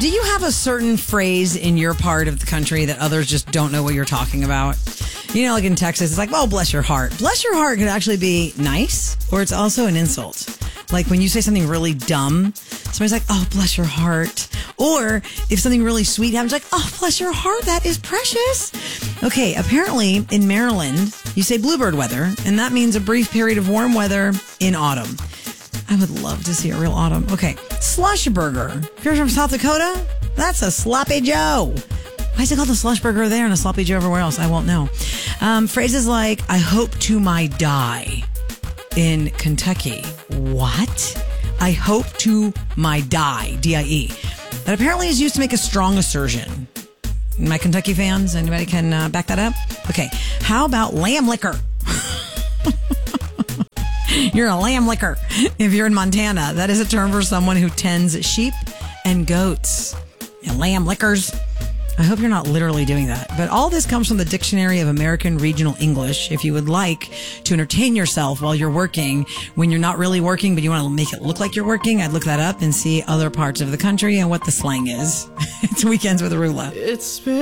Do you have a certain phrase in your part of the country that others just don't know what you're talking about? You know, like in Texas, it's like, oh, bless your heart. Bless your heart could actually be nice, or it's also an insult. Like when you say something really dumb, somebody's like, oh, bless your heart. Or if something really sweet happens, like, oh, bless your heart, that is precious. Okay, apparently in Maryland, you say bluebird weather, and that means a brief period of warm weather in autumn. I would love to see a real autumn. Okay, slush burger. If you're from South Dakota, that's a sloppy Joe. Why is it called a slush burger there and a sloppy Joe everywhere else? I won't know. Phrases like, I hope to my die in Kentucky. What? I hope to my die, D-I-E. That apparently is used to make a strong assertion. My Kentucky fans, anybody can back that up? Okay, how about lamb liquor? You're a lamb licker. If you're in Montana, that is a term for someone who tends sheep and goats. And lamb lickers. I hope you're not literally doing that. But all this comes from the Dictionary of American Regional English. If you would like to entertain yourself while you're working, when you're not really working, but you want to make it look like you're working, I'd look that up and see other parts of the country and what the slang is. It's Weekends with Arula.